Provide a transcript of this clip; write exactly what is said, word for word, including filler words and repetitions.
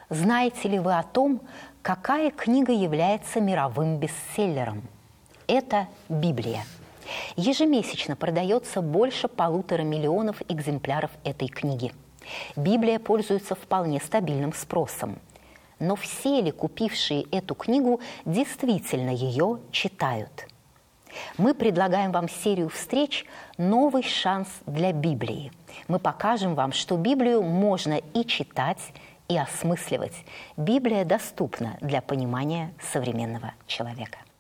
Знаете ли вы о том, какая книга является мировым бестселлером? Это Библия. Ежемесячно продается больше полутора миллионов экземпляров этой книги. Библия пользуется вполне стабильным спросом. Но все ли купившие эту книгу действительно ее читают? Мы предлагаем вам серию встреч «Новый шанс для Библии». Мы покажем вам, что Библию можно и читать, и осмысливать. Библия доступна для понимания современного человека.